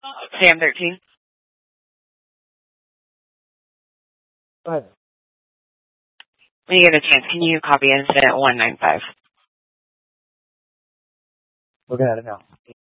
Sam 13. Go ahead. When you get a chance, can you copy incident 195? Looking at it now.